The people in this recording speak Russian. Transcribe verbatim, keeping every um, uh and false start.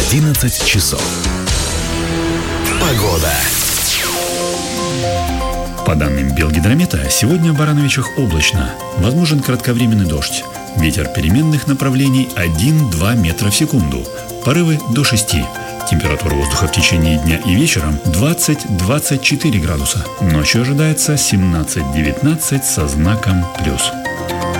одиннадцать часов. Погода. По данным Белгидромета, сегодня в Барановичах облачно. Возможен кратковременный дождь. Ветер переменных направлений один-два метра в секунду. Порывы до шести. Температура воздуха в течение дня и вечером двадцать-двадцать четыре градуса. Ночью ожидается семнадцать-девятнадцать со знаком плюс.